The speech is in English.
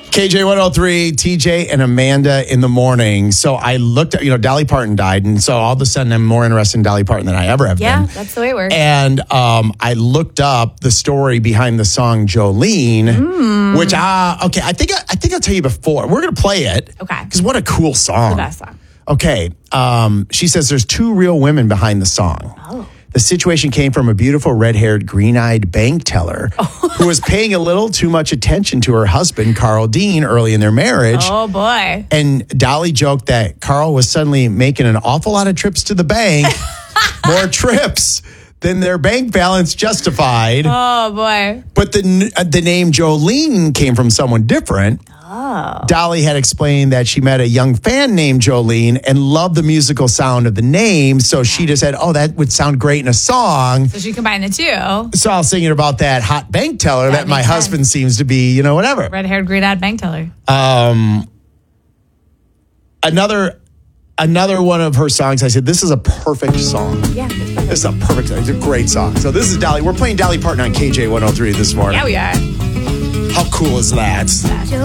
KJ 103, TJ and Amanda in the morning. So I looked at, Dolly Parton died. And so all of a sudden I'm more interested in Dolly Parton than I ever have been. Yeah, that's the way it works. And I looked up the story behind the song Jolene, which, I think I'll tell you before. We're going to play it. Okay. Because what a cool song. The best song. Okay. She says there's two real women behind the song. Oh. The situation came from a beautiful red-haired, green-eyed bank teller who was paying a little too much attention to her husband, Carl Dean, early in their marriage. Oh, boy. And Dolly joked that Carl was suddenly making an awful lot of trips to the bank, more trips than their bank balance justified. Oh, boy. But the name Jolene came from someone different. Oh. Dolly had explained that she met a young fan named Jolene and loved the musical sound of the name. So she just said, that would sound great in a song. So she combined the two. So I was thinking about that hot bank teller that my husband seems to be, whatever. Red-haired, green-eyed bank teller. Another one of her songs, I said, this is a perfect song. Yeah. This is a perfect song. It's a great song. So this is Dolly. We're playing Dolly Parton on KJ 103 this morning. Yeah, we are. How cool is that?